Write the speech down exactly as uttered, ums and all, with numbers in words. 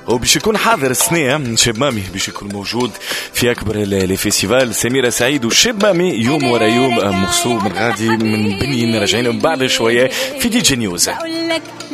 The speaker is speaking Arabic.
وباش يكون حاضر السنة شاب مامي، باش يكون موجود في أكبر الفيستيفال. سميرة سعيد وشاب مامي يوم ورا يوم مغصوب من غادي من بنين راجعين بعد شوية في دي جي نيوز.